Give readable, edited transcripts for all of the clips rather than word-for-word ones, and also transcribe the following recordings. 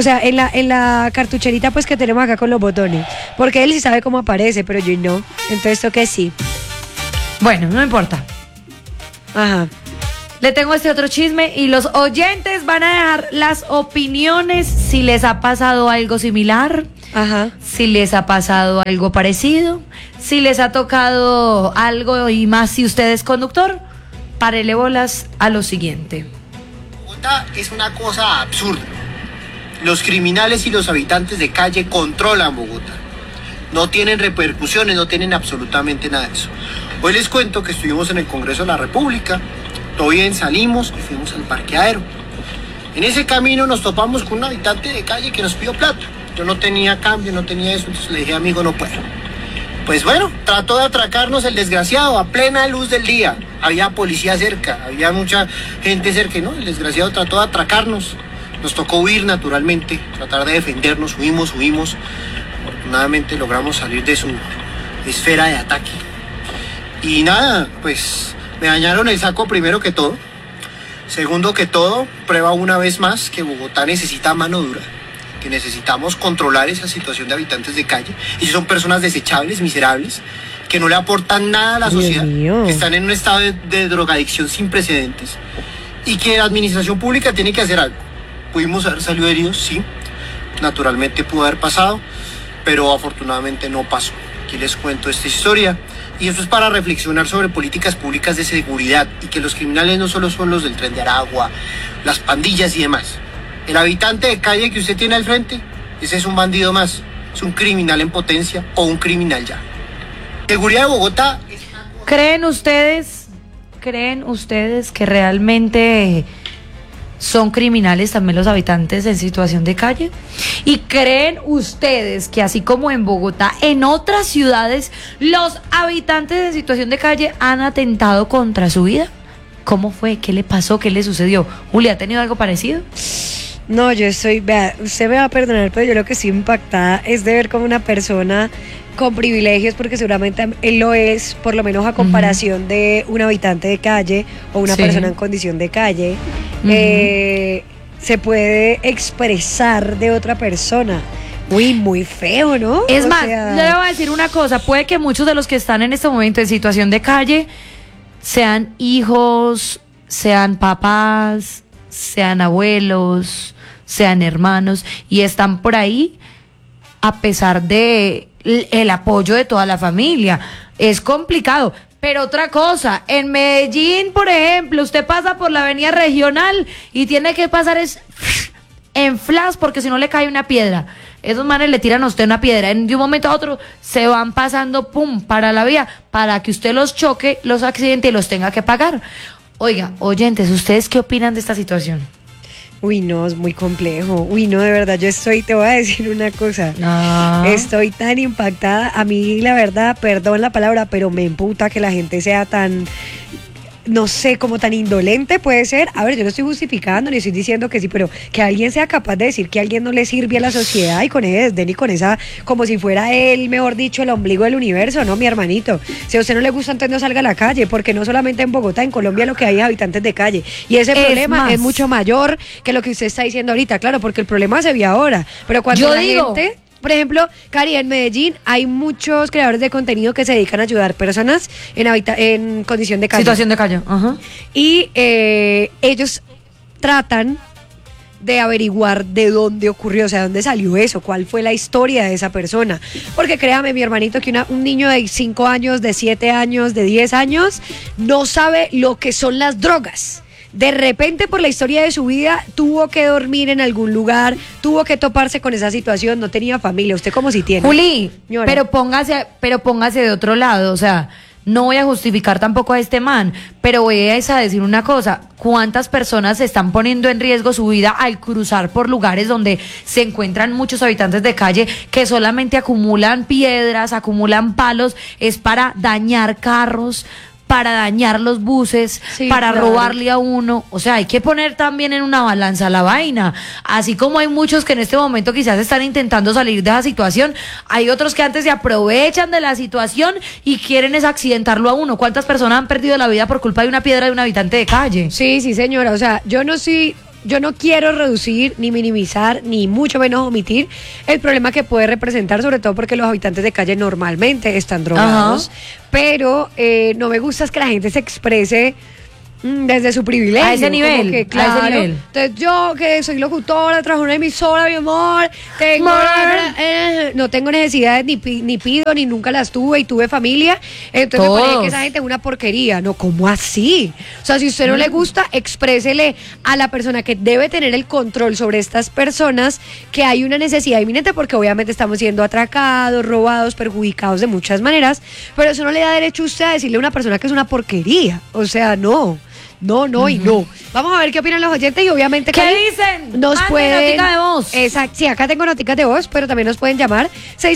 sea, en la cartucherita pues que tenemos acá con los botones, porque él sí sabe cómo aparece, pero yo no. Entonces toqué sí. Bueno, no importa. Ajá. Le tengo este otro chisme y los oyentes van a dejar las opiniones si les ha pasado algo similar, Ajá. si les ha pasado algo parecido, si les ha tocado algo y más si usted es conductor. Párele bolas a lo siguiente. Bogotá es una cosa absurda. Los criminales y los habitantes de calle controlan Bogotá. No tienen repercusiones, no tienen absolutamente nada de eso. Hoy les cuento que estuvimos en el Congreso de la República. Todo bien, salimos y fuimos al parqueadero. En ese camino nos topamos con un habitante de calle que nos pidió plata. Yo no tenía cambio, no tenía eso, entonces le dije, amigo, no puedo. Pues bueno, trató de atracarnos el desgraciado a plena luz del día. Había policía cerca, había mucha gente cerca, ¿no? El desgraciado trató de atracarnos. Nos tocó huir naturalmente, tratar de defendernos, huimos. Afortunadamente logramos salir de su esfera de ataque. Y nada, pues me dañaron el saco primero que todo. Segundo que todo, prueba una vez más que Bogotá necesita mano dura, que necesitamos controlar esa situación de habitantes de calle. Y son personas desechables, miserables, que no le aportan nada a la sociedad, que están en un estado de drogadicción sin precedentes y que la administración pública tiene que hacer algo. Pudimos haber salido heridos, sí, naturalmente pudo haber pasado, pero afortunadamente no pasó. Aquí les cuento esta historia. Y eso es para reflexionar sobre políticas públicas de seguridad y que los criminales no solo son los del Tren de Aragua, las pandillas y demás. El habitante de calle que usted tiene al frente, ese es un bandido más, es un criminal en potencia o un criminal ya. Seguridad de Bogotá. ¿Creen ustedes que realmente son criminales también los habitantes en situación de calle? ¿Y creen ustedes que así como en Bogotá, en otras ciudades, los habitantes en situación de calle han atentado contra su vida? ¿Cómo fue? ¿Qué le pasó? ¿Qué le sucedió? Julia, ¿ha tenido algo parecido? No, vea, usted me va a perdonar, pero yo lo que estoy impactada es de ver como una persona con privilegios, porque seguramente él lo es, por lo menos a comparación de un habitante de calle o una persona en condición de calle, se puede expresar de otra persona. Muy feo, ¿no? Es más, le voy a decir una cosa, puede que muchos de los que están en este momento en situación de calle sean hijos, sean papás, sean abuelos, sean hermanos, y están por ahí a pesar de el apoyo de toda la familia. Es complicado. Pero otra cosa, en Medellín, por ejemplo, usted pasa por la avenida regional y tiene que pasar en flash, porque si no le cae una piedra. Esos manes le tiran a usted una piedra, de un momento a otro se van pasando, pum, para la vía, para que usted los choque, los accidente y los tenga que pagar. Oiga, oyentes, ¿ustedes qué opinan de esta situación? Uy, no, es muy complejo. Uy, no, de verdad, te voy a decir una cosa. Estoy tan impactada. A mí, la verdad, perdón la palabra, pero me emputa que la gente sea tan, no sé, como tan indolente puede ser. A ver, yo no estoy justificando ni estoy diciendo que sí, pero que alguien sea capaz de decir que alguien no le sirve a la sociedad y con ese desdén y con esa, como si fuera él, mejor dicho, el ombligo del universo, ¿no, mi hermanito? Si a usted no le gusta, entonces no salga a la calle, porque no solamente en Bogotá, en Colombia lo que hay es habitantes de calle. Y ese problema es mucho mayor que lo que usted está diciendo ahorita, claro, porque el problema se vio ahora. Pero cuando gente... Por ejemplo, Cari, en Medellín hay muchos creadores de contenido que se dedican a ayudar personas en condición de calle. Situación de calle, ajá. Y ellos tratan de averiguar de dónde ocurrió, o sea, dónde salió eso, cuál fue la historia de esa persona. Porque créame, mi hermanito, que un niño de 5 años, de 7 años, de 10 años, no sabe lo que son las drogas. De repente, por la historia de su vida, tuvo que dormir en algún lugar, tuvo que toparse con esa situación, no tenía familia. ¿Usted cómo si tiene? Juli, pero póngase de otro lado, o sea, no voy a justificar tampoco a este man, pero voy a decir una cosa: ¿cuántas personas se están poniendo en riesgo su vida al cruzar por lugares donde se encuentran muchos habitantes de calle que solamente acumulan piedras, acumulan palos, es para dañar carros, para dañar los buses, para robarle a uno? O sea, hay que poner también en una balanza la vaina. Así como hay muchos que en este momento quizás están intentando salir de esa situación, hay otros que antes se aprovechan de la situación y quieren es accidentarlo a uno. ¿Cuántas personas han perdido la vida por culpa de una piedra de un habitante de calle? Sí, señora. O sea, yo no soy yo no quiero reducir, ni minimizar, ni mucho menos omitir el problema que puede representar, sobre todo porque los habitantes de calle normalmente están drogados, pero no me gusta es que la gente se exprese desde su privilegio. A ese nivel, que, claro, a ese nivel. Entonces yo que soy locutora, trabajo en una emisora, mi amor, no tengo necesidades, ni pido, ni nunca las tuve, y tuve familia. Entonces me parece que esa gente es una porquería. No, ¿cómo así? O sea, si a usted no le gusta, exprésele a la persona que debe tener el control sobre estas personas que hay una necesidad inminente, porque obviamente estamos siendo atracados, robados, perjudicados de muchas maneras, pero eso no le da derecho a usted a decirle a una persona que es una porquería. O sea, no. No y no. Vamos a ver qué opinan los oyentes y obviamente ¿qué dicen? Nos pueden notica de voz. Exacto, sí, acá tengo noticas de voz, pero también nos pueden llamar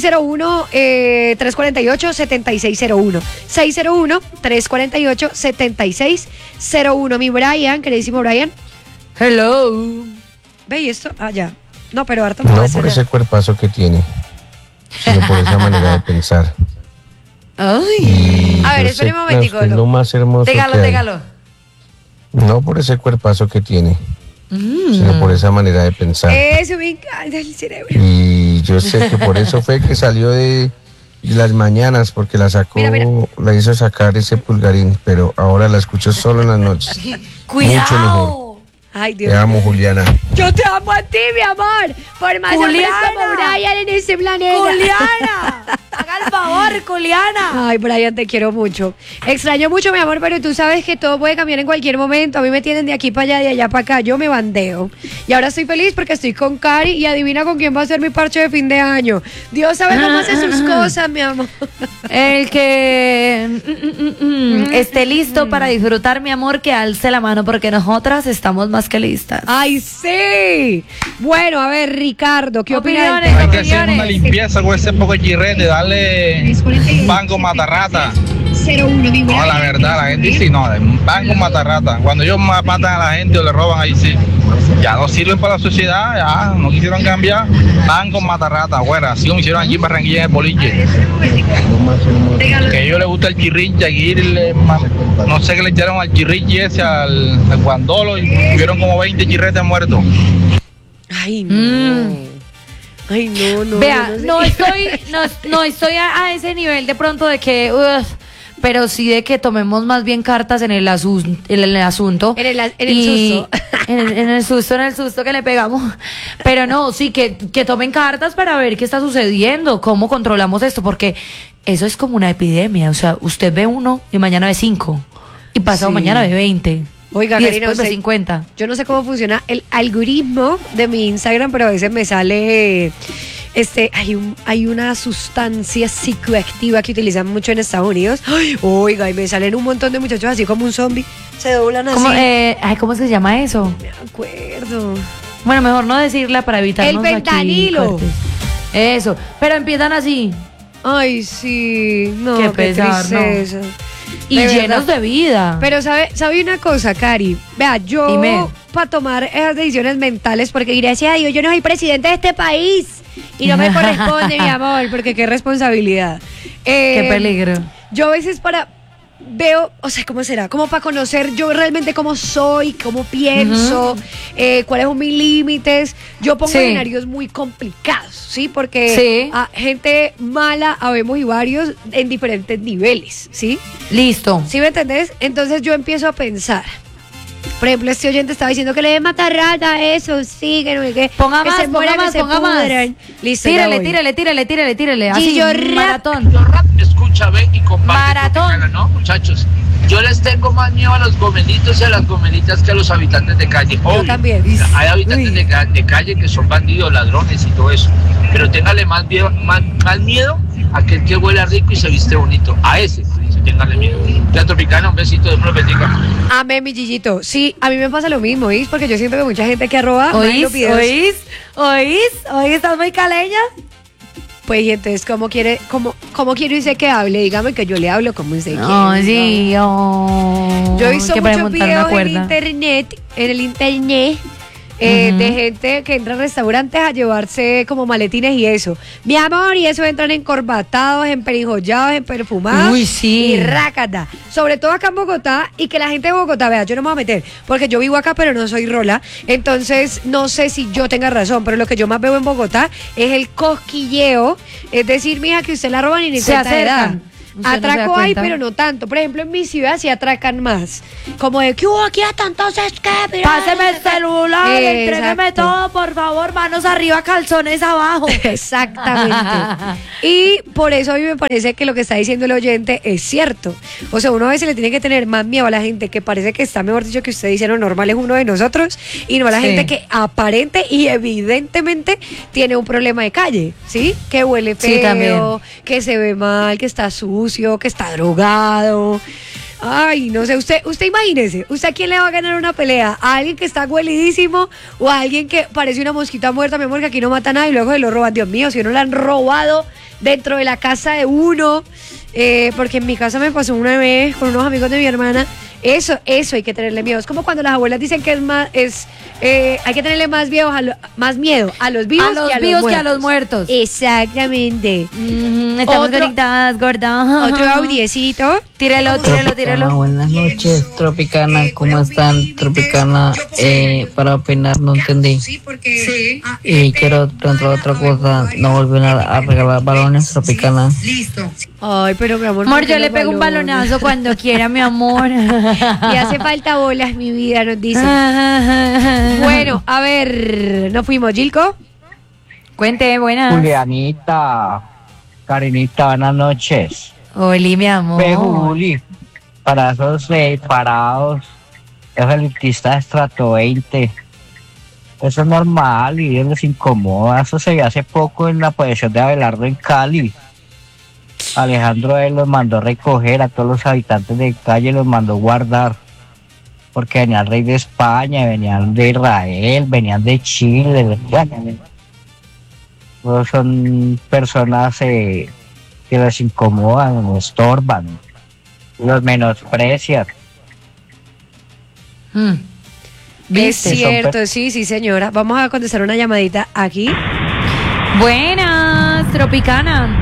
601-348-7601. 601-348-7601. Mi Brian, queridísimo Brian. Hello. Ve y esto, ya. No, pero harto no por ese cuerpazo que tiene, sino por esa manera de pensar. Ay. A ver, espere un momentico. Es lo más hermoso. Dígalo. No por ese cuerpazo que tiene, sino por esa manera de pensar. Eso me encanta el cerebro. Y yo sé que por eso fue que salió de las mañanas, porque la sacó, mira. la hizo sacar ese pulgarín, pero ahora la escucho solo en las noches. Cuidado. Mucho mejor. Ay, Dios. Te amo, Juliana. Yo te amo a ti, mi amor. Por más hombres como Brian en este planeta. Juliana, haga el favor, Juliana. Ay, Brian, te quiero mucho. Extraño mucho, mi amor, pero tú sabes que todo puede cambiar en cualquier momento. A mí me tienen de aquí para allá, de allá para acá. Yo me bandeo. Y ahora estoy feliz porque estoy con Cari y adivina con quién va a ser mi parche de fin de año. Dios sabe cómo hace sus cosas, mi amor. El que esté listo para disfrutar, mi amor, que alce la mano porque nosotras estamos más que listas. ¡Ay, sí! Bueno, a ver, Ricardo, ¿qué opinas? Hay que hacer una limpieza con ese poco de chirrete, darle un banco matarrata. No, la verdad, la gente dice no, un banco matarrata. Cuando ellos matan a la gente o le roban, ahí sí. Ya no sirven para la sociedad, ya no quisieron cambiar. Banco matarrata, fuera. Así como hicieron aquí en Barranquilla en el boliche. Que a ellos les gusta el chirrinche, aquí no sé qué le echaron al chirrinche ese, al guandolo, y tuvieron como 20 chirretes muertos. Ay, no. Ay, no. Vea, no sé. no estoy a ese nivel de pronto de que, pero sí de que tomemos más bien cartas en el asunto. En el susto. En el susto que le pegamos. Pero no, sí, que tomen cartas para ver qué está sucediendo, cómo controlamos esto, porque eso es como una epidemia. O sea, usted ve 1 y mañana ve 5. Y pasado mañana ve 20. Oiga, y Karina, después ve 50. Yo no sé cómo funciona el algoritmo de mi Instagram, pero a veces me sale... hay una sustancia psicoactiva que utilizan mucho en Estados Unidos. Ay, oiga, y me salen un montón de muchachos así como un zombie. Se doblan así. ¿Cómo se llama eso? No me acuerdo. Bueno, mejor no decirla para evitarnos El fentanilo. aquí eso, pero empiezan así. Ay, sí. No, qué pesar, tristeza. ¿no? Y llenos de vida. Pero sabe una cosa, Cari. Vea, yo para tomar esas decisiones mentales, porque gracias a Dios yo no soy presidente de este país y no me corresponde, mi amor, porque qué responsabilidad. Qué peligro. Yo a veces veo, o sea, ¿cómo será? Como para conocer yo realmente cómo soy, cómo pienso, cuáles son mis límites. Yo pongo escenarios muy complicados, ¿sí? Porque a gente mala habemos y varios en diferentes niveles, ¿sí? Listo. ¿Sí me entendés? Entonces yo empiezo a pensar. Por ejemplo, este oyente estaba diciendo que le dé matarrata, eso, sí, que no sé qué. Ponga que más, se muera, ponga que más, se ponga pudran. más. Listo, Tírele. Así, Gillo Rap. maratón. Escucha, ve y comparte. Maratón. ¿No, muchachos? Yo les tengo más miedo a los gomelitos y a las gomelitas que a los habitantes de calle. Yo también. Hay habitantes de calle que son bandidos, ladrones y todo eso. Pero téngale más miedo a aquel que huele rico y se viste bonito. A ese, sí, téngale miedo. Ya Tropicana, un besito, Dios me lo bendiga. Amén, mi Gillito. Sí, a mí me pasa lo mismo, ¿oís? Porque yo siento que mucha gente que arroba... ¿Oís? ¿Estás muy caleña? Pues y entonces, ¿cómo quiere usted que hable? Dígame que yo le hablo como usted quiere. Oh, sí, oh. Yo he visto Que muchos montar una videos cuerda. en el internet, de gente que entra a restaurantes a llevarse como maletines y eso. Mi amor, y eso entran encorbatados, emperijollados, perfumados. Uy, sí. Y rácata. Sobre todo acá en Bogotá, y que la gente de Bogotá, vea, yo no me voy a meter, porque yo vivo acá, pero no soy rola. Entonces, no sé si yo tenga razón, pero lo que yo más veo en Bogotá es el cosquilleo. Es decir, mija, que usted la roban y ni Se cuenta de edad. acercan. Usted no se da Atraco hay, cuenta. pero no tanto. Por ejemplo, en mi ciudad sí atracan más. Como de que hubo aquí hasta entonces, ¿qué? Mira, Páseme el celular, entrégueme Exacto. todo, por favor, manos arriba, calzones abajo. Exactamente. Y por eso a mí me parece que lo que está diciendo el oyente es cierto. O sea, uno a veces le tiene que tener más miedo a la gente que parece que está, mejor dicho, que usted dice, no, normal es uno de nosotros, y no a la Sí. gente que aparente y evidentemente tiene un problema de calle, ¿sí? Que huele feo, Sí, también. que se ve mal, que está sucio, que está drogado. Ay, no sé, usted imagínese, ¿usted a quién le va a ganar una pelea? ¿A alguien que está huelidísimo o a alguien que parece una mosquita muerta, mi amor, que aquí no mata nada y luego se lo roban? Dios mío, si uno lo han robado dentro de la casa de uno, porque en mi casa me pasó una vez con unos amigos de mi hermana. Eso hay que tenerle miedo. Es como cuando las abuelas dicen que hay que tenerle más miedo a los vivos, Que a los muertos. Exactamente. Estamos Otro- conectadas, gorda. Otro audiecito. Tírelo. Buenas noches, Tropicana. ¿Cómo están, Tropicana? Para opinar, no entendí. Y quiero preguntar otra cosa. No volver a regalar balones, Tropicana. Ay, pero mi amor. Amor, ¿por qué yo le los pego un balones? balonazo cuando quiera, mi amor. Y hace falta bolas, mi vida, nos dice. Bueno, a ver, ¿nos fuimos, Gilco? Cuente, buenas. Julianita, Karinita, buenas noches. Oli, mi amor. Ve, Juli, para esos parados, esos elitistas de estrato 20, eso es normal y ellos les incomoda. Eso se vio hace poco en la aparición de Abelardo en Cali. Alejandro él los mandó recoger a todos los habitantes de calle, los mandó guardar. Porque venía el rey de España, venían de Israel, venían de Chile. Todos son personas que les incomodan, los estorban, los menosprecian. Es ¿Viste? cierto, sí, señora. Vamos a contestar una llamadita aquí. Buenas, Tropicana.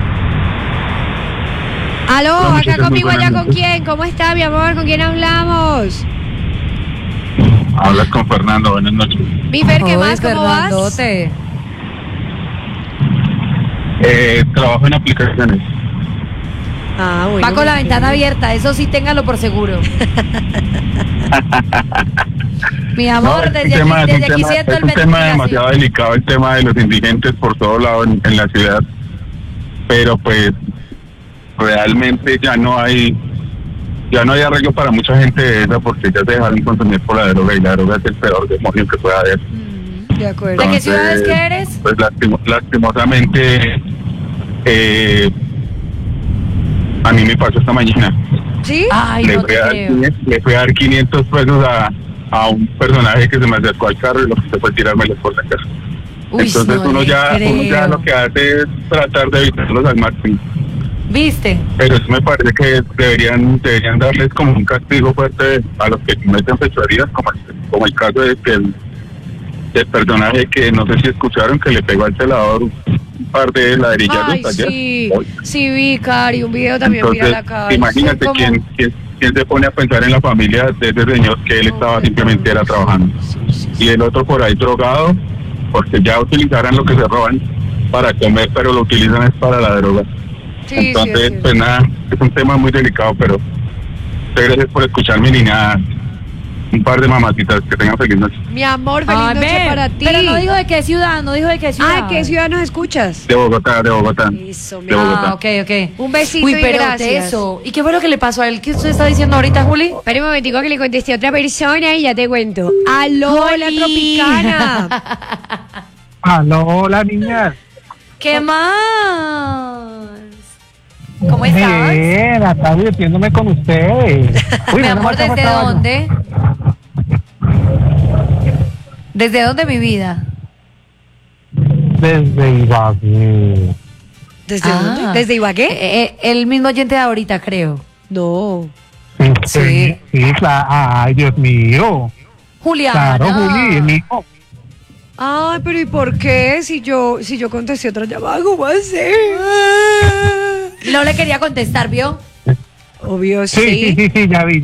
Aló, Hola, acá muchachos, conmigo, muy allá buenas con quién. ¿Cómo está, mi amor? ¿Con quién hablamos? Hablas con Fernando, buenas noches. Mi Fer, ¿qué Uy, más? ¿Cómo vas? Fernandote. Trabajo en aplicaciones. Ah, bueno. Va con la muy ventana bien. abierta, eso sí, téngalo por seguro. Mi amor, desde aquí siento es el un tema ventilación. demasiado delicado, el tema de los indigentes por todo lado en la ciudad. Pero pues realmente ya no hay arreglo para mucha gente de esa, porque ya se dejaron consumir por la droga, y la droga es el peor demonio que pueda haber. De acuerdo. ¿De qué ciudades que eres? Pues lastimosamente a mí me pasó esta mañana. ¿Sí? Ay, le no fui te a dar creo. 500 le fui a dar 500 pesos a un personaje que se me acercó al carro, y lo que se fue tirármelos por la casa. Uy, Entonces no uno le ya creo. lo que hace es tratar de evitarlos al máximo. ¿Viste? Pero eso me parece que deberían darles como un castigo fuerte a los que cometen fechorías, como el caso del personaje que no sé si escucharon, que le pegó al celador un par de ladrillazos Ay, ayer. sí. Hoy. Sí, vi, Cari, un video también mira Entonces, la cara. imagínate Sí, como- quién se pone a pensar en la familia de ese señor, que él estaba simplemente era trabajando. Y el otro por ahí drogado, porque ya utilizaran lo que se roban para comer, pero lo utilizan es para la droga. Sí, Entonces, sí, pues nada, es un tema muy delicado, pero muchas gracias por escucharme, niña. Un par de mamacitas, que tengan feliz noche. Mi amor, feliz Ay, noche ven, para ti. Pero no dijo de qué ciudad, no dijo de qué ciudad. Ah, ¿qué ciudad nos escuchas? De Bogotá. Eso, mi De amor. Bogotá. Ah, ok. Un besito Uy, y pero gracias. eso. ¿Y qué fue lo que le pasó a él? ¿Qué usted está diciendo ahorita, Juli? Espera un momentico que le contesté a otra persona y ya te cuento. Aló, la Juli. Tropicana. Aló, hola niña. ¿Qué más? ¿Cómo estás? Bien, acá divirtiéndome con ustedes. Uy, Mi menos amor, mal que fue ¿desde trabajo. dónde? ¿Desde dónde, mi vida? Desde Ibagué. ¿Desde Ah. dónde? ¿Desde Ibagué? El mismo oyente de ahorita, creo. No. Sí. Sí, claro. Ay, Dios mío. Juliana. Claro, Juli, mi hijo. Ay, pero ¿y por qué? Si yo contesté otra llamada, ¿cómo así? No le quería contestar, ¿vio? Obvio, sí, ya vi.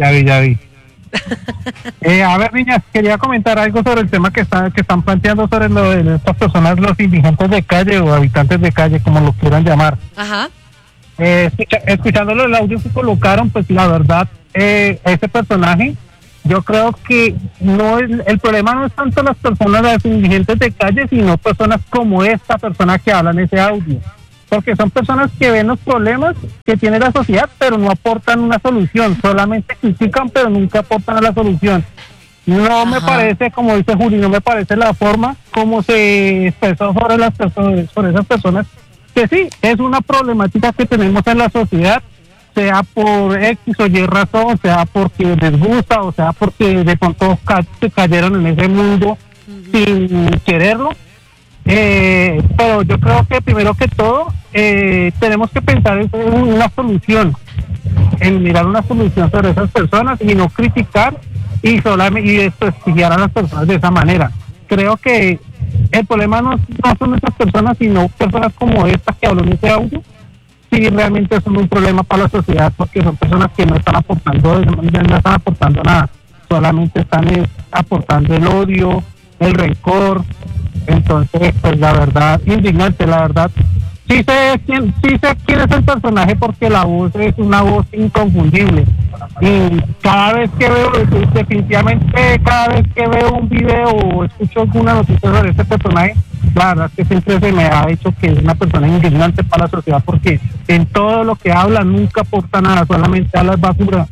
A ver, niñas, quería comentar algo sobre el tema que están planteando sobre lo de estas personas, los indigentes de calle o habitantes de calle, como lo quieran llamar. Ajá. Escuchándolo el audio que colocaron, pues la verdad, ese personaje, yo creo que el problema no es tanto las personas, las indigentes de calle, sino personas como esta persona que habla en ese audio. Porque son personas que ven los problemas que tiene la sociedad, pero no aportan una solución, solamente critican, pero nunca aportan a la solución. No me parece, como dice Juli, no me parece la forma como se expresó sobre esas personas, que sí, es una problemática que tenemos en la sociedad, sea por X o Y razón, sea porque les gusta, o sea porque de pronto se cayeron en ese mundo sin quererlo. Pero yo creo que primero que todo tenemos que pensar en una solución, en mirar una solución sobre esas personas y no criticar y desprestigiar a las personas de esa manera. Creo que el problema no son esas personas, sino personas como esta que habló en ese audio. Sí, realmente son un problema para la sociedad, porque son personas que no están aportando nada, solamente están aportando el odio, el rencor. Entonces, pues la verdad, indignante, la verdad. Sí sé quién es el personaje, porque la voz es una voz inconfundible. Y cada vez que veo, definitivamente cada vez que veo un video o escucho alguna noticia sobre este personaje, la verdad es que siempre se me ha dicho que es una persona indignante para la sociedad, porque en todo lo que habla nunca aporta nada, solamente habla basura.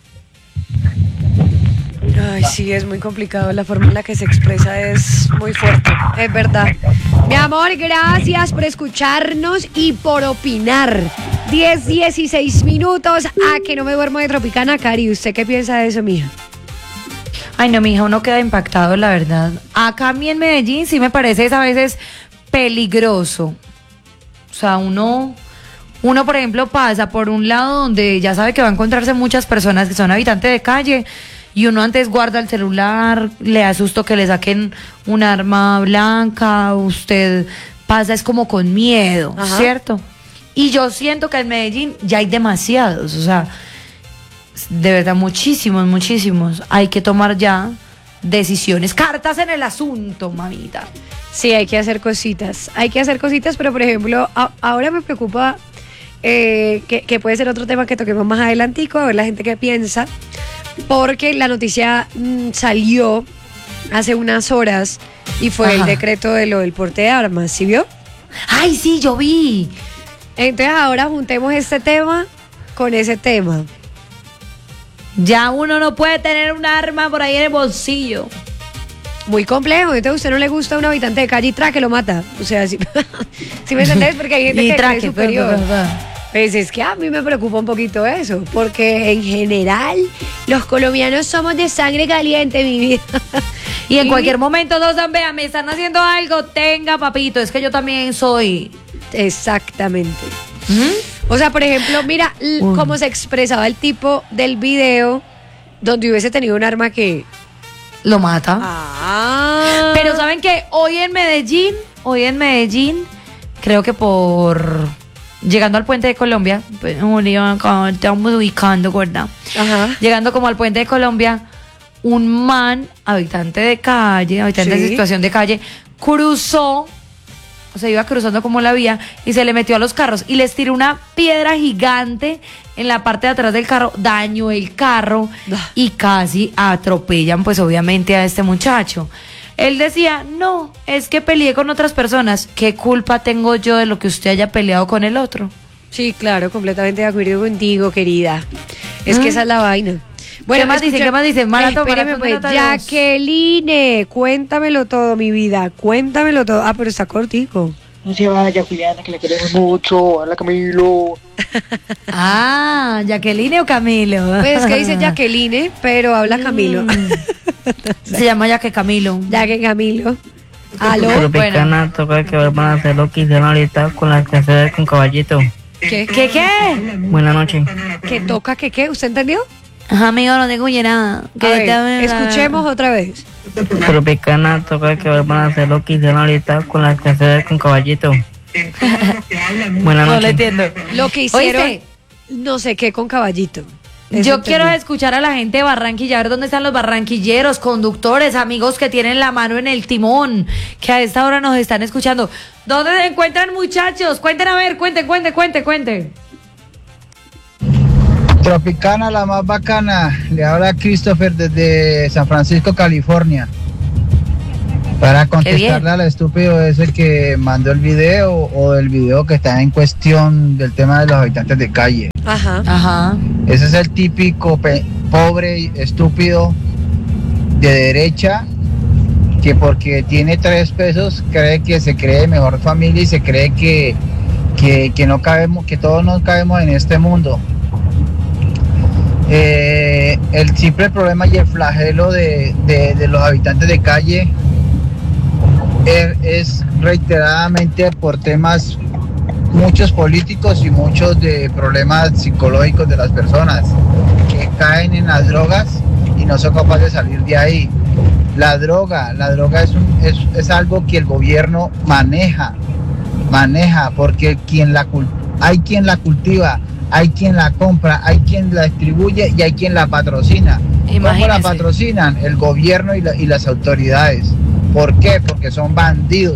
Ay, sí, es muy complicado, la forma en la que se expresa es muy fuerte, es verdad. Mi amor, gracias por escucharnos y por opinar. 16 minutos a que no me duermo de Tropicana. Cari, ¿usted qué piensa de eso, mija? Ay, no, mija, uno queda impactado, la verdad. Acá a mí en Medellín sí me parece a veces peligroso. O sea, uno, por ejemplo, pasa por un lado donde ya sabe que va a encontrarse muchas personas que son habitantes de calle, y uno antes guarda el celular, le asusto que le saquen un arma blanca, usted pasa es como con miedo, ajá, ¿cierto? Y yo siento que en Medellín ya hay demasiados, o sea, de verdad muchísimos. Hay que tomar ya decisiones, cartas en el asunto, mamita. Sí, hay que hacer cositas, pero por ejemplo, ahora me preocupa que puede ser otro tema que toquemos más adelantico, a ver la gente qué piensa. Porque la noticia salió hace unas horas y fue, ajá, el decreto de lo del porte de armas, ¿sí vio? ¡Ay, sí, yo vi! Entonces ahora juntemos este tema con ese tema. Ya uno no puede tener un arma por ahí en el bolsillo. Muy complejo. Entonces a usted no le gusta un habitante de calle y traque lo mata. O sea, si me entendés, porque hay gente que cree superior. Pues es que a mí me preocupa un poquito eso, porque en general los colombianos somos de sangre caliente, mi vida. Y en cualquier momento todos vean, me están haciendo algo, tenga papito, es que yo también soy. Exactamente. O sea, por ejemplo, mira cómo se expresaba el tipo del video donde hubiese tenido un arma que lo mata. Pero ¿saben qué? Hoy en Medellín, creo que llegando al puente de Colombia, pues, estamos ubicando, ¿verdad? Ajá. Llegando como al puente de Colombia, un man, habitante de situación de calle, cruzó, o sea, iba cruzando como la vía y se le metió a los carros y les tiró una piedra gigante en la parte de atrás del carro, dañó el carro y casi atropellan, pues obviamente, a este muchacho. Él decía, no, es que peleé con otras personas. ¿Qué culpa tengo yo de lo que usted haya peleado con el otro? Sí, claro, completamente de acuerdo contigo, querida. Es que esa es la vaina. Bueno, ¿Qué más dice? Espérame, pues, Jacqueline, cuéntamelo todo, mi vida, cuéntamelo todo. Pero está cortico. No se vaya, Juliana, que la queremos mucho. Hola, Camilo. ¿Jacqueline o Camilo? Pues es que dice Jacqueline, pero habla Camilo. Se llama Jaque Camilo. Aló. Tropicana, toca que van a hacer lo que hicieron ahorita con las canciones con Caballito. ¿Qué? Buenas noches. ¿Qué toca? ¿Qué? ¿Usted entendió? Ajá, amigo, no tengo nada. Escuchemos otra vez. Tropicana, toca que van a hacer lo que hicieron ahorita con las canciones con Caballito. Buenas noches. No le entiendo. Lo que hicieron, ¿Oíste? no sé qué con Caballito. Yo quiero escuchar a la gente de Barranquilla, a ver dónde están los barranquilleros, conductores, amigos que tienen la mano en el timón, que a esta hora nos están escuchando. ¿Dónde se encuentran, muchachos? Cuenten, a ver, cuenten. Tropicana, la más bacana. Le habla Christopher desde San Francisco, California. Para contestarle al estúpido ese que mandó el video o el video que está en cuestión del tema de los habitantes de calle. Ajá. Ese es el típico pobre y estúpido de derecha que porque tiene 3 pesos cree que se cree mejor familia y se cree que no cabemos, que todos nos cabemos en este mundo. El simple problema y el flagelo de los habitantes de calle es reiteradamente por temas muchos políticos y muchos de problemas psicológicos de las personas que caen en las drogas y no son capaces de salir de ahí. La droga es algo que el gobierno maneja porque hay quien la cultiva, hay quien la compra, hay quien la distribuye y hay quien la patrocina. ¿Cómo la patrocinan? El gobierno y las autoridades. ¿Por qué? Porque son bandidos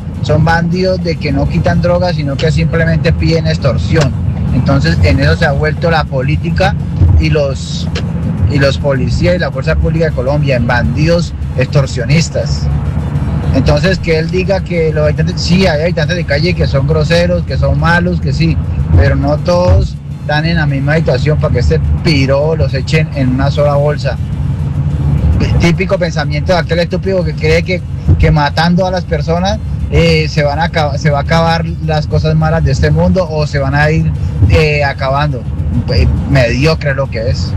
de que no quitan drogas, sino que simplemente piden extorsión. Entonces en eso se ha vuelto la política y los policías y la fuerza pública de Colombia, en bandidos extorsionistas. Entonces que él diga que los habitantes, sí, hay habitantes de calle que son groseros, que son malos, que sí, pero no todos están en la misma situación para que este piro los echen en una sola bolsa. Típico pensamiento de aquel estúpido que cree que matando a las personas se va a acabar las cosas malas de este mundo o se van a ir acabando. Mediocre lo que es.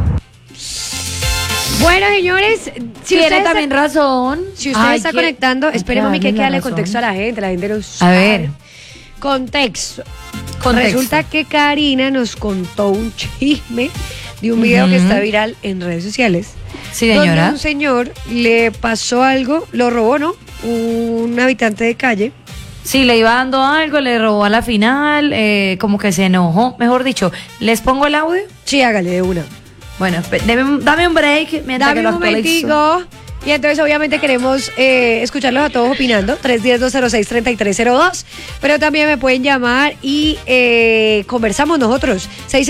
Bueno, señores, si tiene también razón. Si usted está conectando, espere, mami, que hay que darle contexto a la gente no a ver. Contexto. Resulta que Karina nos contó un chisme de un video que está viral en redes sociales. Sí, señora. Donde un señor le pasó algo, lo robó, ¿no? Un habitante de calle. Sí, le iba dando algo, le robó a la final, como que se enojó. Mejor dicho, ¿les pongo el audio? Sí, hágale de una. Bueno, dame un break. Dame un momentico. Y entonces obviamente queremos escucharlos a todos opinando, 310-206-3302, pero también me pueden llamar y conversamos nosotros,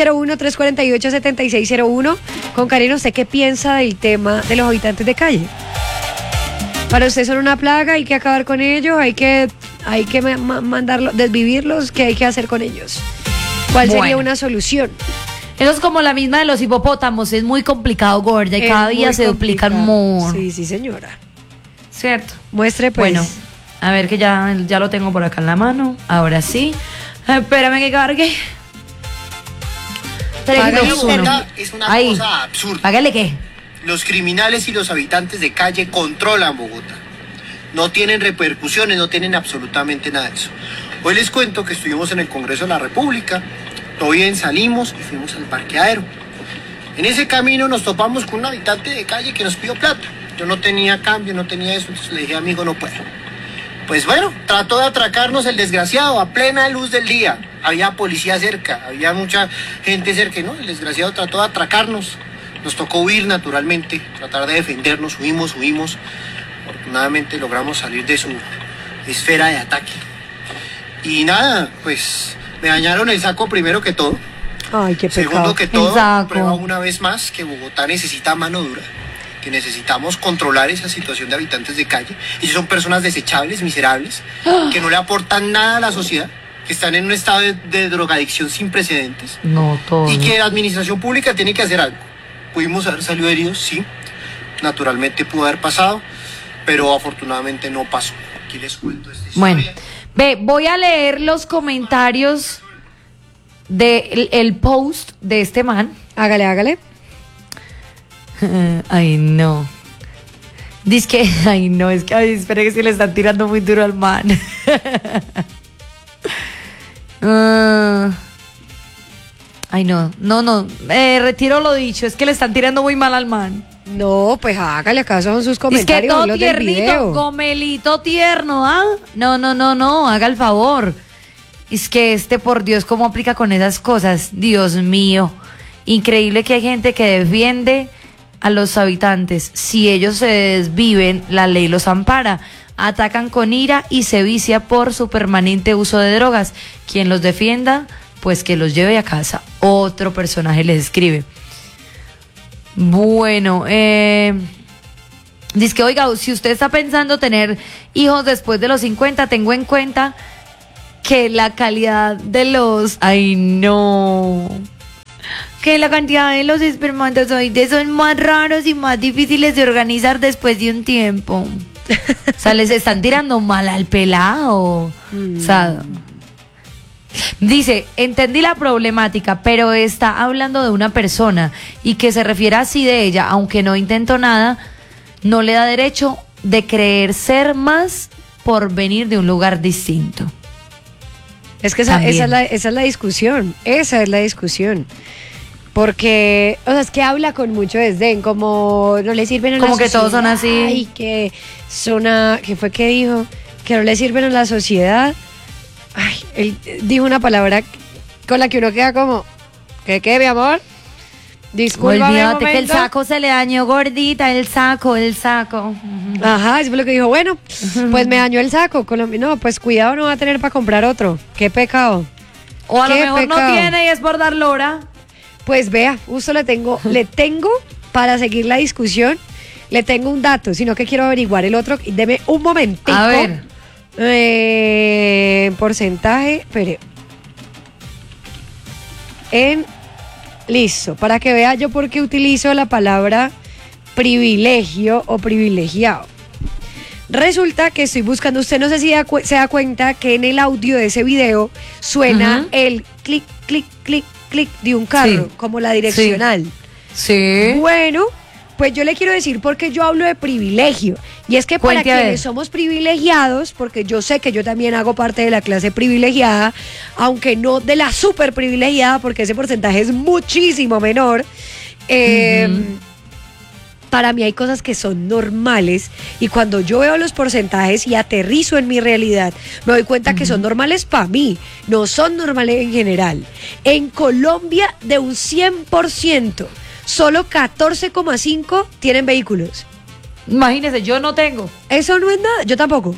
601-348-7601. Con Karina, ¿usted qué piensa del tema de los habitantes de calle? Para usted son una plaga, hay que acabar con ellos, hay que mandarlos, desvivirlos, ¿qué hay que hacer con ellos? ¿Cuál sería una solución? Eso es como la misma de los hipopótamos, es muy complicado, gorda, y cada día se duplican more. Sí, señora. Cierto. Muestre, pues. Bueno, a ver que ya lo tengo por acá en la mano. Ahora sí. Espérame que cargue. Es una cosa absurda. Págale qué. Los criminales y los habitantes de calle controlan Bogotá. No tienen repercusiones, no tienen absolutamente nada de eso. Hoy les cuento que estuvimos en el Congreso de la República. Todo bien, salimos y fuimos al parqueadero. En ese camino nos topamos con un habitante de calle que nos pidió plata. Yo no tenía cambio, no tenía eso, entonces le dije, amigo, no puedo. Pues bueno, trató de atracarnos el desgraciado a plena luz del día. Había policía cerca, había mucha gente cerca, ¿no? El desgraciado trató de atracarnos. Nos tocó huir naturalmente, tratar de defendernos, huimos. Afortunadamente logramos salir de su esfera de ataque. Y nada, pues me dañaron el saco primero que todo. Ay, qué pecado. Segundo que todo, prueba una vez más que Bogotá necesita mano dura, que necesitamos controlar esa situación de habitantes de calle. Ellos son personas desechables, miserables, que no le aportan nada a la sociedad, que están en un estado de drogadicción sin precedentes. No, todo. Y que la administración pública tiene que hacer algo. Pudimos haber salido heridos, sí. Naturalmente pudo haber pasado, pero afortunadamente no pasó. Aquí les cuento esta historia. Bueno, voy a leer los comentarios del post de este man. Hágale. Ay, no. Dice que, ay, no, es que, ay, espere que se le están tirando muy duro al man. Ay, no, retiro lo dicho, es que le están tirando muy mal al man. No, pues hágale caso a sus comentarios. Es que todo los del tiernito, video. gomelito tierno, ¿ah? No, haga el favor. Es que por Dios, ¿cómo aplica con esas cosas? Dios mío. Increíble que hay gente que defiende a los habitantes. Si ellos se desviven, la ley los ampara. Atacan con ira y se vicia por su permanente uso de drogas. Quien los defienda, pues que los lleve a casa. Otro personaje les escribe. Bueno, dice que, oiga, si usted está pensando tener hijos después de los 50, tengo en cuenta que la calidad de los... Ay, no... Que la cantidad de los espermatozoides son más raros y más difíciles de organizar después de un tiempo. O sea, les están tirando mal al pelado. O sea, dice, entendí la problemática, pero está hablando de una persona y que se refiere así de ella, aunque no intentó nada, no le da derecho de creer ser más por venir de un lugar distinto. Es que esa es la discusión, porque, o sea, es que habla con mucho desdén, como no le sirven a la sociedad. Como que todos son así. Ay, que ¿qué fue que dijo? Que no le sirven a la sociedad. Ay, él dijo una palabra con la que uno queda como, ¿qué, mi amor? Disculpa. Olvídate que el saco se le dañó, gordita, el saco. Ajá, eso fue lo que dijo. Bueno, pues me dañó el saco. No, pues cuidado, no va a tener para comprar otro. Qué pecado. O a lo mejor no tiene y es por dar lora. Pues vea, justo le tengo para seguir la discusión, le tengo un dato, sino que quiero averiguar el otro. Deme un momentico. A ver. Porcentaje, espere. Listo, para que vea yo por qué utilizo la palabra privilegio o privilegiado. Resulta que estoy buscando, usted no sé si se da cuenta que en el audio de ese video suena el clic, clic, clic, clic de un carro, como la direccional. Sí. Bueno, pues yo le quiero decir porque yo hablo de privilegio. Y es que para quienes somos privilegiados, porque yo sé que yo también hago parte de la clase privilegiada, aunque no de la súper privilegiada, porque ese porcentaje es muchísimo menor, para mí hay cosas que son normales y cuando yo veo los porcentajes y aterrizo en mi realidad, me doy cuenta que son normales para mí, no son normales en general. En Colombia, de un 100%, solo 14,5 tienen vehículos. Imagínese, yo no tengo. Eso no es nada, yo tampoco.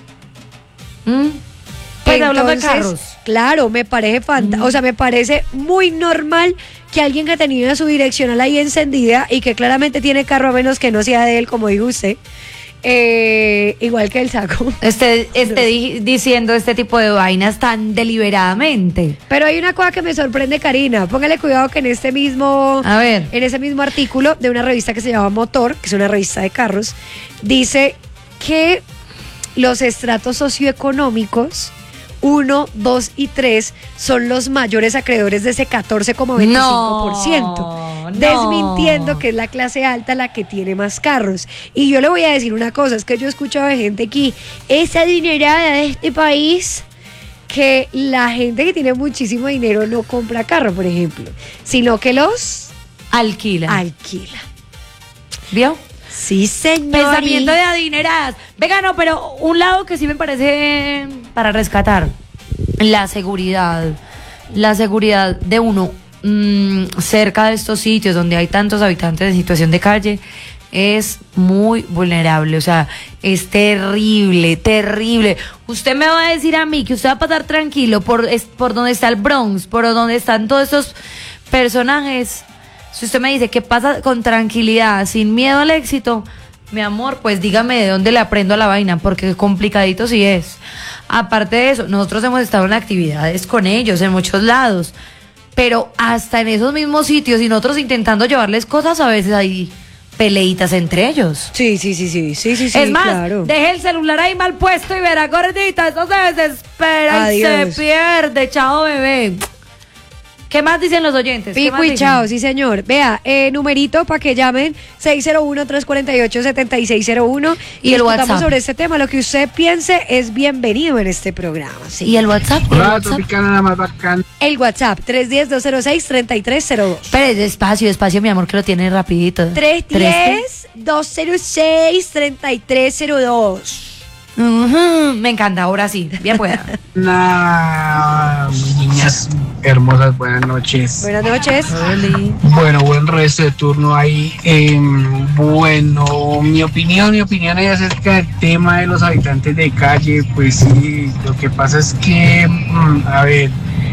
Pues hablando de carros. Claro, me parece o sea, me parece muy normal que alguien que tenía su direccional ahí encendida y que claramente tiene carro a menos que no sea de él, como dijo usted, igual que el saco. Esté diciendo este tipo de vainas tan deliberadamente. Pero hay una cosa que me sorprende, Karina. Póngale cuidado que en ese mismo artículo de una revista que se llama Motor, que es una revista de carros, dice que los estratos socioeconómicos 1, 2 y 3 son los mayores acreedores de ese 14,25%, desmintiendo que es la clase alta la que tiene más carros. Y yo le voy a decir una cosa, es que yo he escuchado de gente aquí, esa adinerada de este país, que la gente que tiene muchísimo dinero no compra carro, por ejemplo, sino que los alquila. ¿Vio? Sí, señor. Pensamiento de adineradas. Venga, no, pero un lado que sí me parece para rescatar, la seguridad de uno cerca de estos sitios donde hay tantos habitantes en situación de calle es muy vulnerable, o sea, es terrible. Usted me va a decir a mí que usted va a pasar tranquilo por donde está el Bronx, por donde están todos estos personajes. Si usted me dice que pasa con tranquilidad, sin miedo al éxito, mi amor, pues dígame de dónde le aprendo a la vaina, porque complicadito sí es. Aparte de eso, nosotros hemos estado en actividades con ellos en muchos lados, pero hasta en esos mismos sitios y nosotros intentando llevarles cosas, a veces hay peleitas entre ellos. Sí. Es más, claro, deje el celular ahí mal puesto y verá, gordita, eso se desespera. Adiós. Y se pierde, chao bebé. ¿Qué más dicen los oyentes? Pico y chao, sí señor. Vea, numerito para que llamen 601-348-7601 y el WhatsApp sobre este tema. Lo que usted piense es bienvenido en este programa. Sí. ¿Y el WhatsApp? Hola, Tropicana, la más bacana. El WhatsApp, 310-206-3302. Pero despacio, mi amor, que lo tiene rapidito. 310-206-3302. Me encanta, ahora sí, bien pueda. Niñas hermosas, buenas noches. Buenas noches. Bueno, buen resto de turno ahí. Bueno, mi opinión es acerca del tema de los habitantes de calle. Pues sí, lo que pasa es que, a ver,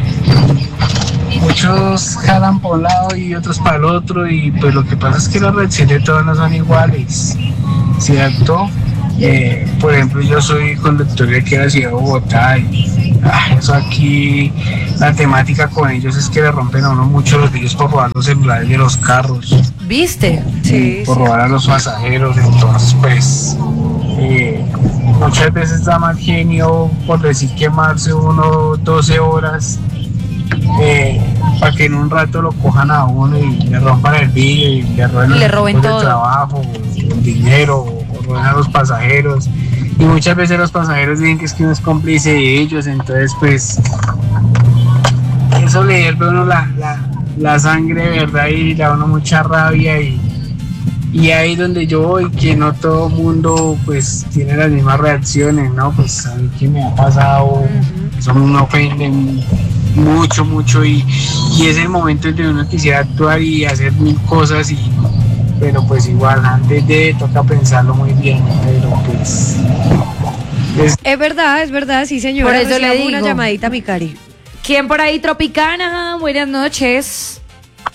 muchos jalan por un lado y otros para el otro, y pues lo que pasa es que las reacciones de todos no son iguales, ¿cierto? Por ejemplo, yo soy conductor de aquí a la ciudad de Bogotá y eso aquí, la temática con ellos es que le rompen a uno mucho los vidrios por robar los celulares de los carros. ¿Viste? Sí. Por robar a los pasajeros. Entonces pues muchas veces da mal genio, por decir, quemarse uno 12 horas para que en un rato lo cojan a uno y le rompan el vidrio y le roben todo el trabajo, el dinero, o roben a los pasajeros. Y muchas veces los pasajeros dicen que es que uno es cómplice de ellos. Entonces pues eso le hierve a uno la sangre, ¿verdad? Y le da a uno mucha rabia, y ahí donde yo voy, que no todo mundo pues tiene las mismas reacciones, ¿no? Pues a mí que me ha pasado, eso me ofende mucho, y es el momento en que uno quisiera actuar y hacer mil cosas, pero pues igual antes de toca pensarlo muy bien, pero pues es verdad, sí señor. Por eso le digo una llamadita a mi Cari. ¿Quién por ahí? Tropicana, buenas noches.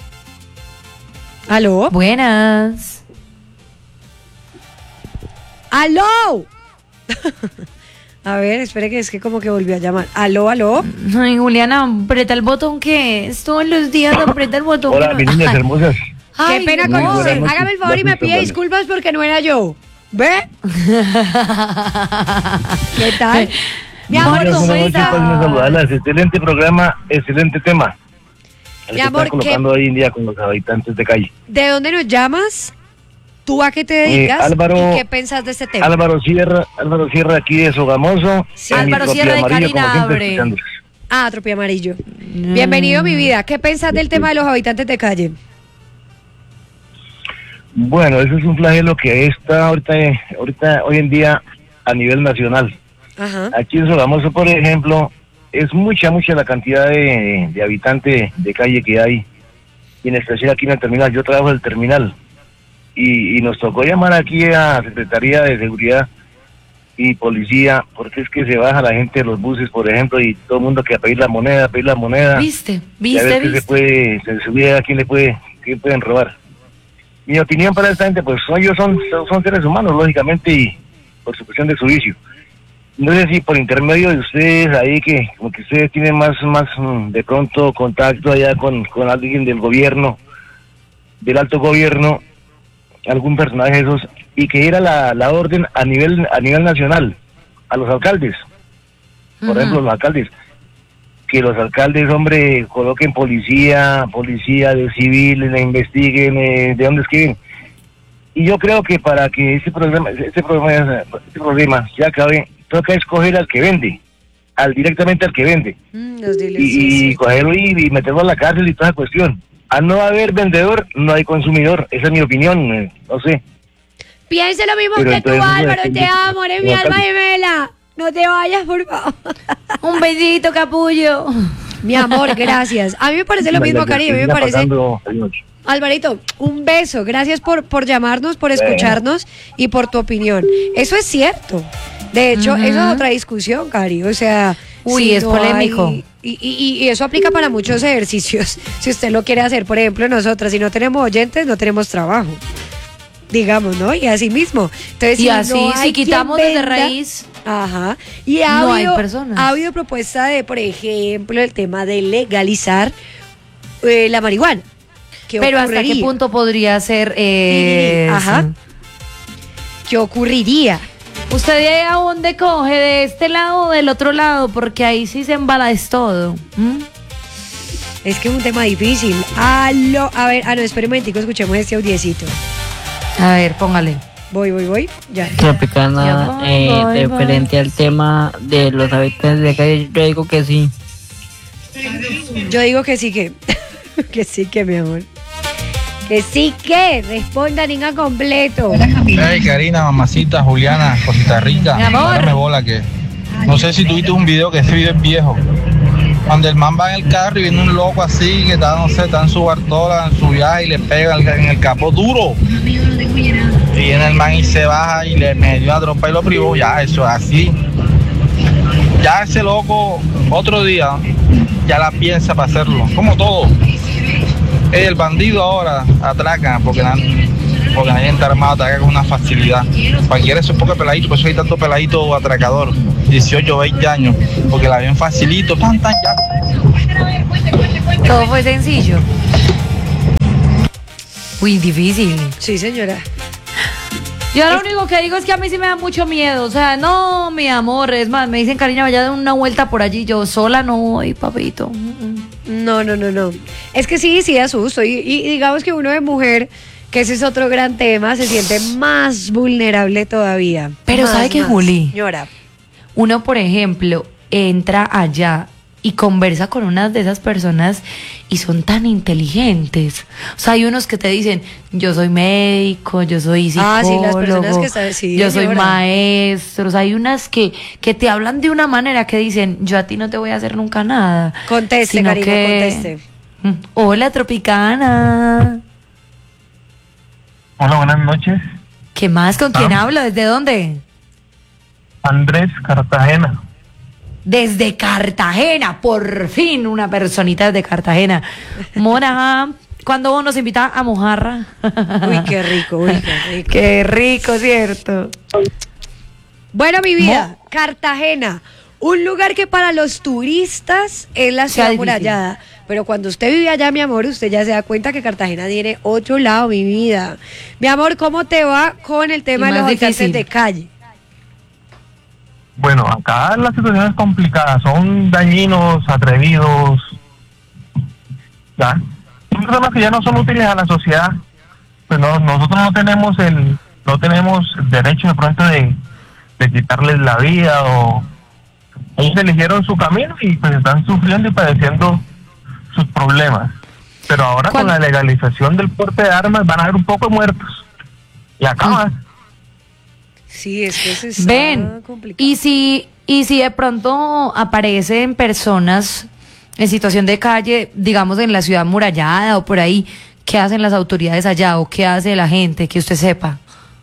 ¿Aló? Buenas. ¡Aló! A ver, espere que es que como que volvió a llamar. ¿Aló? Ay, Juliana, aprieta el botón que es todos los días, aprieta el botón. Hola, mis niñas hermosas. Qué pena con no. usted. Hágame el favor y me pide disculpas porque no era yo. ¿Ve? ¿Qué tal? Mi amor, ¿cómo estás? Excelente programa, excelente tema. Mi amor, están colocando hoy en día con los habitantes de calle. ¿De dónde nos llamas? ¿Tú a qué te dedicas? Álvaro, ¿y qué pensás de este tema? Álvaro Sierra aquí de Sogamoso. Sí. Álvaro Sierra de Carinabre. Tropía Amarillo. Bienvenido, mi vida. ¿Qué pensás del tema de los habitantes de calle? Bueno, eso es un flagelo que está ahorita hoy en día a nivel nacional. Ajá. Aquí en Sogamoso, por ejemplo, es mucha la cantidad de habitantes de calle que hay, y en especial aquí en el terminal. Yo trabajo en el terminal y nos tocó llamar aquí a Secretaría de Seguridad y Policía, porque es que se baja la gente de los buses, por ejemplo, y todo el mundo que a pedir la moneda. ¿Viste? Y a ver qué se sube, a quién qué pueden robar. Mi opinión para esta gente, pues ellos son seres humanos, lógicamente, y por supresión de su vicio. No sé si por intermedio de ustedes ahí, que como que ustedes tienen más de pronto contacto allá con alguien del gobierno, del alto gobierno, algún personaje de esos, y que era la orden a nivel nacional, a los alcaldes, por ejemplo, los alcaldes, que los alcaldes, hombre, coloquen policía de civil, le investiguen de dónde es que vienen. Y yo creo que para que este problema ya acabe, toca escoger al que vende, directamente al que vende, y cogerlo y meterlo a la cárcel y toda esa cuestión. Al no haber vendedor, no hay consumidor. Esa es mi opinión, no sé. Piensa lo mismo que tú, Álvaro, te amo, eres mi alma gemela. No te vayas, por favor. Un besito, capullo. Mi amor, gracias. A mí me parece lo mismo, Cari, a mí me parece... Alvarito, un beso, gracias por llamarnos, por escucharnos y por tu opinión. Eso es cierto. De hecho, eso es otra discusión, Cari. O sea, si es polémico. Y eso aplica para muchos ejercicios. Si usted lo quiere hacer, por ejemplo, nosotras, si no tenemos oyentes, no tenemos trabajo. Digamos, ¿no? Y así mismo. Entonces, y así, no si quitamos desde raíz. Ajá. Y no hay personas. Ha habido propuesta de, por ejemplo, el tema de legalizar la marihuana. Pero ¿hasta qué punto podría ser? Ajá. ¿Qué ocurriría? ¿Usted de a dónde coge? ¿De este lado o del otro lado? Porque ahí sí se embala es todo. Es que es un tema difícil. A ver, no, espera un momentico, escuchemos este audiecito. A ver, póngale. Voy, ya. Tropicana, referente al tema de los habitantes de calle, yo digo que sí. Yo digo que sí que. Que sí que, mi amor. Que sí que. Responda, niña completo. Hey, Karina, mamacita, Juliana, cosita rica. Mi amor. Dame bola que. No sé si tuviste un video, que este video es viejo. Cuando el man va en el carro y viene un loco así, que está, no sé, está en su Bartola, en su viaje y le pega en el capó duro. Y viene el man y se baja y le metió una trompa y lo privó. Ya, eso es así. Ya ese loco, otro día, ya la piensa para hacerlo. Como todo. El bandido ahora atraca porque la gente armada atraca con una facilidad. Cualquiera es un poco peladito, por eso hay tanto peladito atracador. 18, 20 años, porque la ven facilito, tan ya. Todo fue sencillo. Uy, difícil. Sí, señora. Yo lo único que digo es que a mí sí me da mucho miedo. O sea, no, mi amor. Es más, me dicen, cariño, vaya a dar una vuelta por allí. Yo sola no voy, papito. No. Es que sí asusto. Y digamos que uno de mujer, que ese es otro gran tema, se siente más vulnerable todavía. Pero ¿sabe qué, Juli? Señora. Uno, por ejemplo, entra allá y conversa con unas de esas personas y son tan inteligentes. O sea, hay unos que te dicen, yo soy médico, yo soy psicólogo, sí, las personas que están, sí, yo soy señora. maestro. O sea, hay unas que te hablan de una manera que dicen, yo a ti no te voy a hacer nunca nada. Conteste, Karina, conteste. Hola, Tropicana. Hola, buenas noches. ¿Qué más? ¿Con quién hablo? ¿Desde dónde? Andrés, Cartagena. Desde Cartagena, por fin una personita desde Cartagena. Mora, ¿cuándo vos nos invitás a Mojarra? Uy, qué rico. Qué rico, ¿cierto? Bueno, mi vida, Cartagena, un lugar que para los turistas es la ciudad amurallada. Pero cuando usted vive allá, mi amor, usted ya se da cuenta que Cartagena tiene otro lado, mi vida. Mi amor, ¿cómo te va con el tema de los habitantes de calle? Bueno, acá la situación es complicada, son dañinos, atrevidos, ya. Son personas que ya no son útiles a la sociedad, pues nosotros no tenemos el derecho de pronto de quitarles la vida, o ellos eligieron su camino y pues están sufriendo y padeciendo sus problemas. Pero ahora con la legalización del porte de armas van a haber un poco de muertos y acaban. Sí, es que eso está complicado. Y si de pronto aparecen personas en situación de calle, digamos en la ciudad amurallada o por ahí, ¿qué hacen las autoridades allá o qué hace la gente, que usted sepa?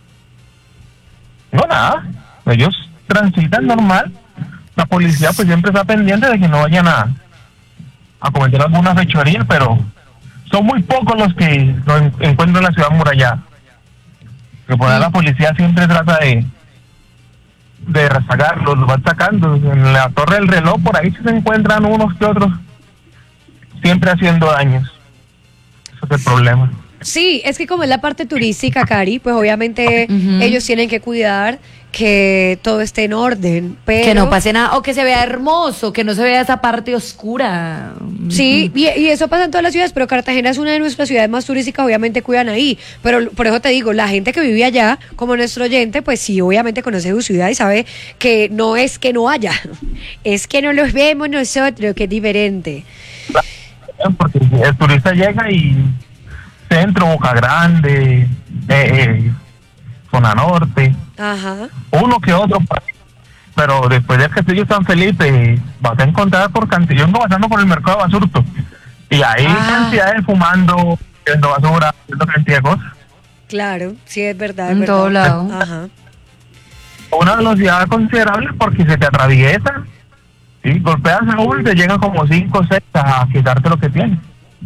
No, nada, ellos transitan normal. La policía pues siempre está pendiente de que no vayan a cometer alguna fechoría, pero son muy pocos los que lo encuentran en la ciudad amurallada. Que por ahí la policía siempre trata de rezagarlos, los van sacando. En la torre del reloj por ahí se encuentran unos que otros, siempre haciendo daños. Eso es el problema. Sí, es que como es la parte turística, Cari, pues obviamente ellos tienen que cuidar que todo esté en orden, pero... Que no pase nada, o que se vea hermoso, que no se vea esa parte oscura. Sí, y eso pasa en todas las ciudades, pero Cartagena es una de nuestras ciudades más turísticas, obviamente cuidan ahí, pero por eso te digo, la gente que vive allá, como nuestro oyente, pues sí, obviamente conoce su ciudad y sabe que no es que no haya, es que no los vemos nosotros, que es diferente. Porque el turista llega y centro, Boca Grande, zona norte, uno que otro, pero después del Castillo San Felipe vas a encontrar por cantidad. Yo ando pasando por el mercado de Basurto y hay cantidades fumando, haciendo basura, haciendo cantidad de cosas. Claro, sí, es verdad. En todo lado. Una velocidad considerable porque se te atraviesan, ¿sí? Golpeas a uno y te llegan como 5 o 6 a quitarte lo que tienes.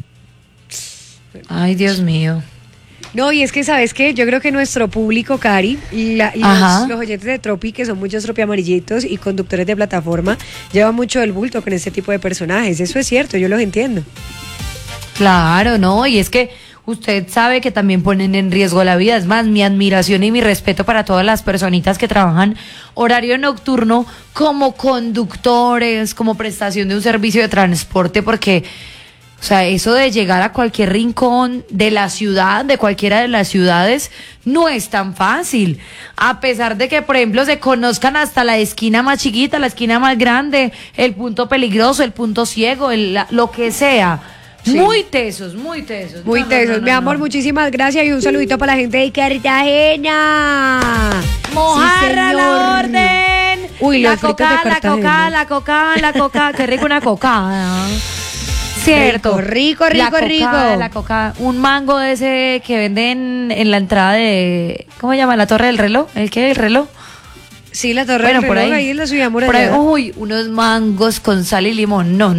Ay, Dios mío. No, y es que, ¿sabes qué? Yo creo que nuestro público, Cari, y los oyentes de Tropi, que son muchos Tropi amarillitos y conductores de plataforma, llevan mucho el bulto con este tipo de personajes. Eso es cierto, yo los entiendo. Claro, no, y es que usted sabe que también ponen en riesgo la vida. Es más, mi admiración y mi respeto para todas las personitas que trabajan horario nocturno como conductores, como prestación de un servicio de transporte, porque O sea, eso de llegar a cualquier rincón de la ciudad, de cualquiera de las ciudades, no es tan fácil. A pesar de que, por ejemplo, se conozcan hasta la esquina más chiquita, la esquina más grande, el punto peligroso, el punto ciego, lo que sea. Sí. Muy tesos, muy tesos. Muy tesos. Mi amor, muchísimas gracias y un saludito para la gente de Cartagena. Mojarra, la orden. Uy, la coca, la coca. Qué rico una coca. Cierto. Rico. La coca. Un mango de ese que venden en la entrada de... ¿Cómo se llama? ¿La Torre del Reloj? ¿El qué? ¿El reloj? Sí, la Torre del Reloj, ahí en la ciudad muralla. Uy, unos mangos con sal y limón. No.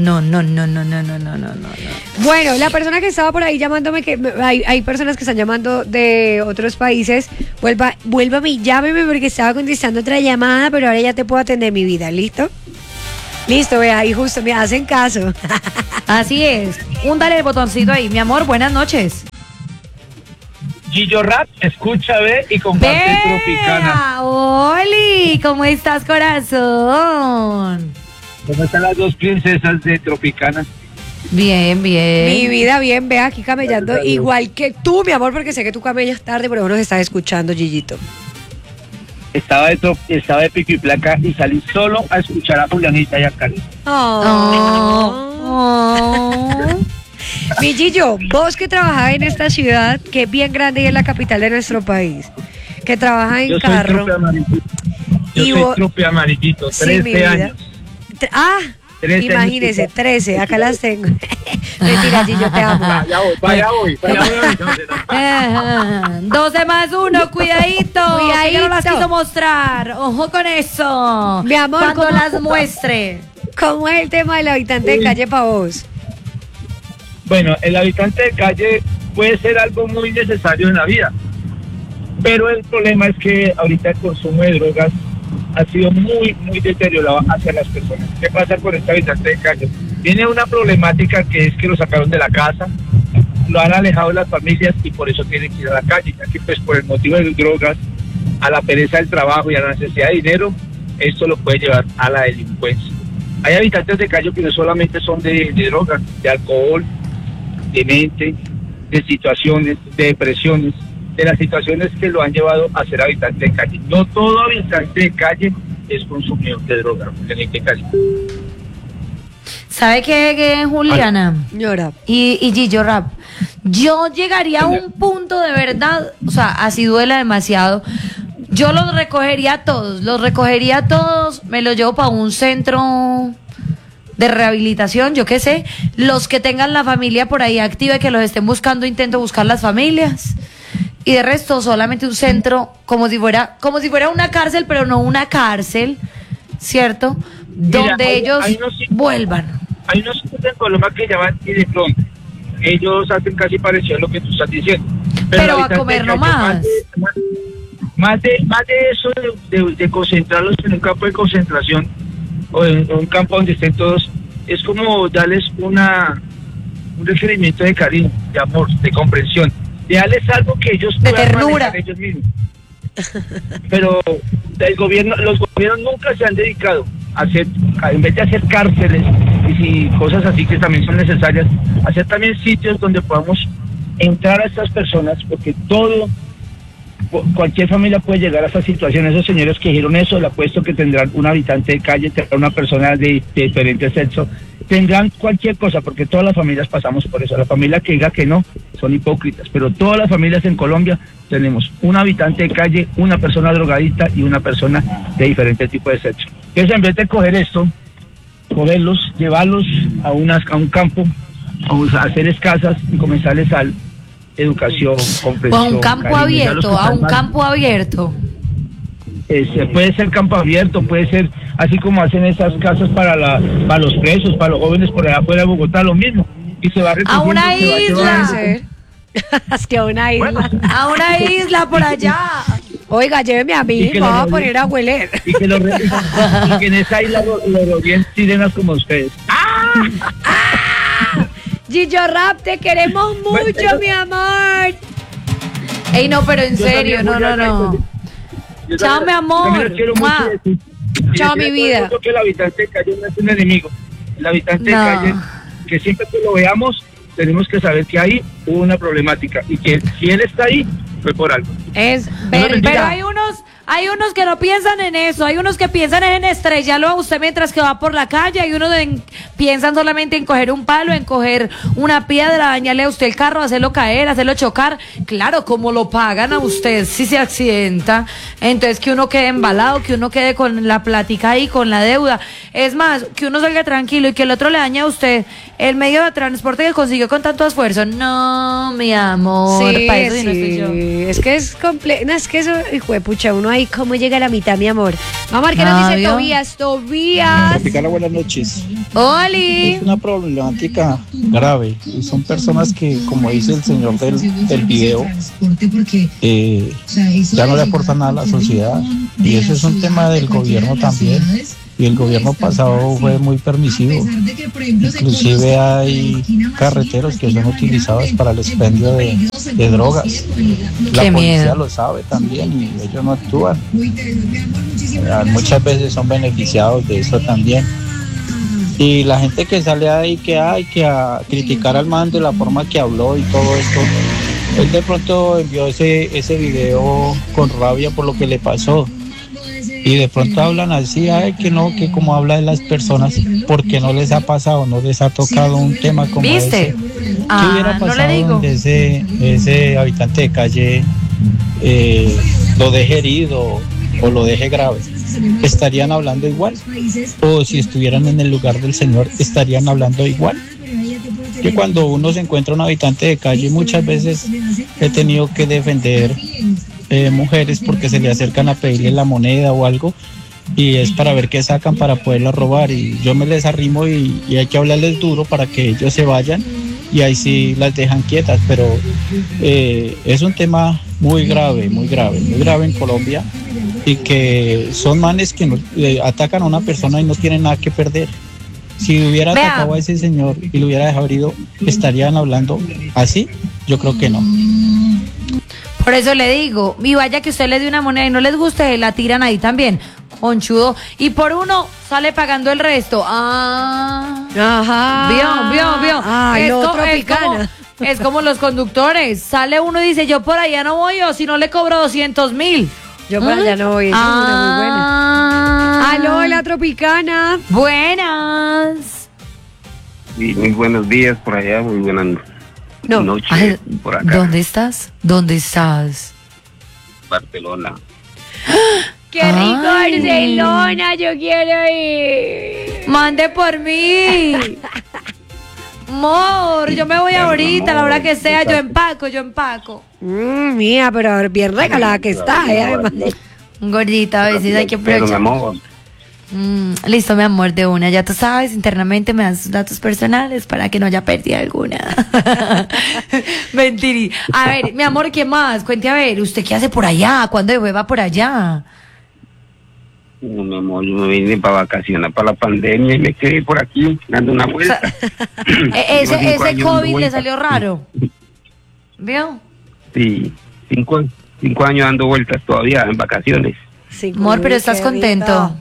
Bueno, la persona que estaba por ahí llamándome, que hay personas que están llamando de otros países, vuélvame y llámeme porque estaba contestando otra llamada, pero ahora ya te puedo atender, mi vida, ¿listo? Listo, vea, ahí justo me hacen caso. Así es. Dale el botoncito ahí. Mi amor, buenas noches. Gillo Rap, escucha, ve y comparte Tropicana. Oli, ¿cómo estás, corazón? ¿Cómo están las dos princesas de Tropicana? Bien. Mi vida, bien, ve aquí camellando igual que tú, mi amor, porque sé que tú camellas tarde, pero nos estás escuchando, Gillito. Estaba de pico y placa y salí solo a escuchar a Julianita y a Cali. Mi Gillo, vos que trabajás en esta ciudad, que es bien grande y es la capital de nuestro país, que trabaja en carro. Yo soy trope amarillito, 13 años. 13 imagínese, 13, acá las tengo. Mentira, Gillo, te amo. Vaya voy. 12 más 1, cuidadito. Que no las quiso mostrar. Ojo con eso. Mi amor, cuando las muestre. ¿Cómo es el tema del habitante de calle para vos? Bueno, el habitante de calle puede ser algo muy necesario en la vida, pero el problema es que ahorita el consumo de drogas ha sido muy deteriorado hacia las personas. ¿Qué pasa con este habitante de calle? Tiene una problemática que es que lo sacaron de la casa, lo han alejado de las familias y por eso tiene que ir a la calle, ya que pues por el motivo de las drogas, a la pereza del trabajo y a la necesidad de dinero, esto lo puede llevar a la delincuencia. Hay habitantes de calle que no solamente son de drogas, de alcohol, de mente, de situaciones, de depresiones, de las situaciones que lo han llevado a ser habitante de calle. No todo habitante de calle es consumidor de droga, de calle. ¿Sabe qué, Juliana? Y Gillo Rap. Yo llegaría a un punto de verdad, o sea, así duela demasiado. Yo los recogería a todos, me los llevo para un centro de rehabilitación, yo qué sé, los que tengan la familia por ahí activa y que los estén buscando, intento buscar las familias, y de resto solamente un centro como si fuera una cárcel, pero no una cárcel, ¿cierto? Mira, donde ellos vuelvan. Hay unos sitios en Colombia que llaman y de pronto ellos hacen casi parecido a lo que tú estás diciendo, pero a comer nomás. Más de eso de concentrarlos en un campo de concentración o en un campo donde estén todos, es como darles un requerimiento de cariño, de amor, de comprensión, de darles algo que ellos puedan manejar ellos mismos. Pero los gobiernos nunca se han dedicado a hacer, en vez de hacer cárceles y cosas así que también son necesarias, hacer también sitios donde podamos entrar a estas personas, porque cualquier familia puede llegar a esa situación. Esos señores que dijeron eso, le apuesto que tendrán un habitante de calle, tendrán una persona de diferente sexo, tendrán cualquier cosa, porque todas las familias pasamos por eso. La familia que diga que no, son hipócritas, pero todas las familias en Colombia tenemos un habitante de calle, una persona drogadicta y una persona de diferente tipo de sexo. Entonces, en vez de coger esto, cogerlos, llevarlos a un campo, a hacer casas y comenzarles a educación, comprensión. O a un campo abierto, puede ser campo abierto, puede ser así como hacen esas casas para los presos, para los jóvenes por allá afuera de Bogotá, lo mismo. Y se va a una isla. Es que a una isla. Bueno, a una isla por allá. Oiga, lléveme a mí, me voy a poner a hueler. Y que en esa isla lo rodeen sirenas como ustedes. Gillo Rap, te queremos mucho, mi amor. Ey, no, pero en serio, no. Chao, mi amor. Chao, mi vida. Que el habitante de calle no es un enemigo. El habitante de calle que siempre que lo veamos tenemos que saber que ahí hubo una problemática y que si él está ahí fue por algo. Pero hay unos que no piensan en eso, hay unos que piensan en estrellarlo a usted mientras que va por la calle, hay unos que piensan solamente en coger un palo, en coger una piedra, dañarle a usted el carro, hacerlo caer, hacerlo chocar. Claro, como lo pagan a usted si se accidenta, entonces que uno quede embalado, que uno quede con la plática ahí, con la deuda. Es más, que uno salga tranquilo y que el otro le dañe a usted el medio de transporte que consiguió con tanto esfuerzo. No, mi amor, Sí, para eso sí no sí. estoy yo. Es que es complejo. No, es que eso, hijo de pucha, uno ahí cómo llega a la mitad, mi amor. Vamos a ver qué nos dice Tobías. Tobías. Tropicana, buenas noches. ¡Oli! Es una problemática grave. Y son personas que, como dice el señor del video, ya no le aportan nada a la sociedad. Y eso es un tema del gobierno también. Y el gobierno pasado fue muy permisivo. Inclusive hay carreteros que son utilizados para el expendio de drogas. La policía lo sabe también y ellos no actúan. Muchas veces son beneficiados de eso también. Y la gente que sale ahí que a criticar al man de la forma que habló y todo esto, él de pronto envió ese video con rabia por lo que le pasó. Y de pronto hablan así, que no, que como habla de las personas, porque no les ha pasado, no les ha tocado un tema como ese. ¿Qué hubiera pasado donde ese habitante de calle lo deje herido o lo deje grave? ¿Estarían hablando igual? O si estuvieran en el lugar del señor, ¿estarían hablando igual? Que cuando uno se encuentra un habitante de calle, muchas veces he tenido que defender mujeres porque se le acercan a pedirle la moneda o algo y es para ver qué sacan para poderla robar, y yo me les arrimo y hay que hablarles duro para que ellos se vayan y ahí sí las dejan quietas, pero es un tema muy grave en Colombia, y que son manes que atacan a una persona y no tienen nada que perder. Si hubiera atacado a ese señor y lo hubiera dejado herido, ¿estarían hablando así? Yo creo que no. Por eso le digo, y vaya que usted le dé una moneda y no les guste, la tiran ahí también, conchudo, y por uno sale pagando el resto. Ajá. Vio. Ay, no, Tropicana. Es como los conductores, sale uno y dice, yo por allá no voy, o si no le cobro 200,000. Yo por allá no voy, esa es una muy buena. Aló, la Tropicana. Buenas. Sí, muy buenos días por allá, muy buenas noches. Ay, por acá. ¿Dónde estás? Barcelona. ¡Qué rico, Barcelona! Yo quiero ir. Mande por mí. Amor, yo me voy ahorita, a la hora que sea, yo empaco. Mía, pero bien regalada que está, además. Gordita, a veces hay que aprovechar. Pero, mi amor. Listo, mi amor, de una. Ya tú sabes, internamente me das tus datos personales para que no haya pérdida alguna. Mentiri. A ver, mi amor, ¿qué más? Cuente a ver, ¿usted qué hace por allá? ¿Cuándo va por allá? No, mi amor, yo me vine para vacaciones, para la pandemia, y me quedé por aquí dando una vuelta. Ese COVID le salió raro. ¿Vio? Sí, 5 años dando vueltas todavía en vacaciones. Amor, pero ¿estás contento?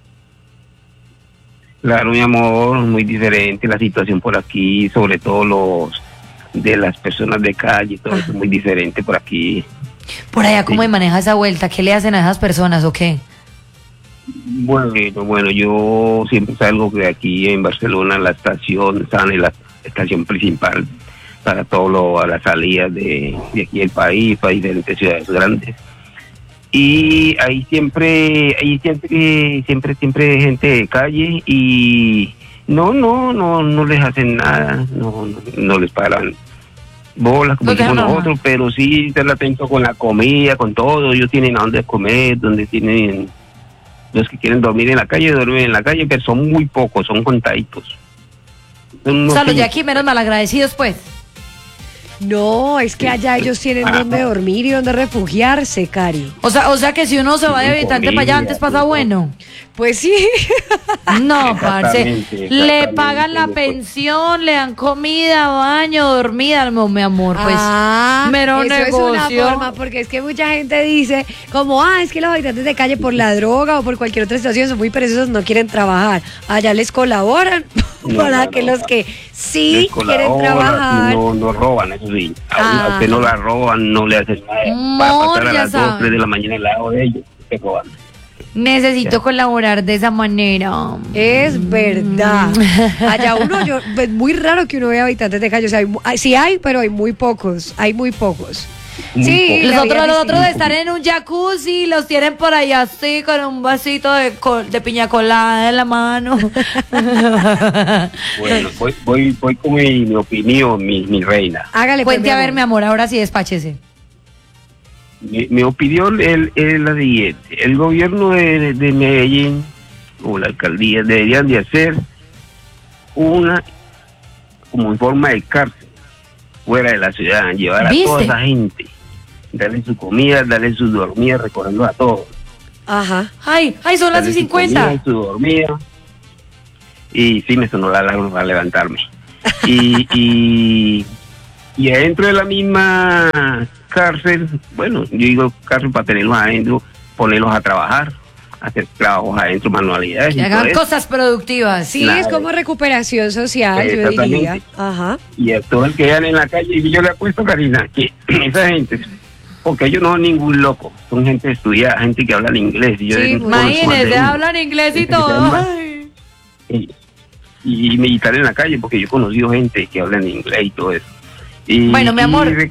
Claro, mi amor, muy diferente la situación por aquí, sobre todo de las personas de calle, todo eso es muy diferente por aquí. Por allá, ¿cómo maneja esa vuelta? ¿Qué le hacen a esas personas o qué? Bueno, yo siempre salgo de aquí en Barcelona, la estación principal para a las salidas de aquí del país, para diferentes ciudades grandes. Y ahí siempre gente de calle y no les hacen nada, no les paran bolas como decimos nosotros, pero sí están atentos con la comida, con todo. Ellos tienen a dónde comer, donde tienen. Los que quieren dormir en la calle, duermen en la calle, pero son muy pocos, son contaditos. O sea, los de aquí menos malagradecidos, pues. No, es que allá ellos tienen donde dormir y donde refugiarse, Cari. O sea que si uno se va de habitante para allá, antes pasa bueno. Pues sí. No, parce. Exactamente, Le pagan la pensión, le dan comida, baño, dormida, mi amor. Pues mero eso negocio. es una forma, porque es que mucha gente dice como, es que los habitantes de calle por la droga o por cualquier otra situación son muy perezosos, no quieren trabajar. Allá les colaboran para que los que sí quieren trabajar. No roban, eso sí. A usted no la roban, no le hacen nada. Para pasar a las 2, 3 de la mañana al lado de ellos, se roban. Necesito colaborar de esa manera. Es verdad. Allá es muy raro que uno vea habitantes de calle. O sea, sí hay, pero hay muy pocos. Hay muy pocos. Sí, los otros de estar en un jacuzzi los tienen por allá así con un vasito de piña colada en la mano. Bueno, voy con mi opinión, mi reina. Hágale, cuente a ver, mi amor, ahora sí despáchese. Mi opinión es la siguiente. El gobierno de Medellín o la alcaldía deberían de hacer una como en forma de cárcel fuera de la ciudad, llevar a toda esa gente, darle su comida, darle su dormida, recorriendo a todos. Ajá. Ay, son las 50. Su dormida. Y sí me sonó la alarma para levantarme. y adentro de la misma cárcel, bueno, yo digo cárcel para tenerlos adentro, ponerlos a trabajar, hacer trabajos adentro, manualidades. Que hagan cosas productivas. Sí, es como recuperación social, yo diría. Ajá. Y a todo el que quedan en la calle, y yo le apuesto, Karina, que esa gente, porque ellos no son ningún loco, son gente estudiada, gente que habla inglés. Sí, imagínense, hablan inglés y todo. Y meditar en la calle, porque yo he conocido gente que habla en inglés y todo eso. Bueno, mi amor,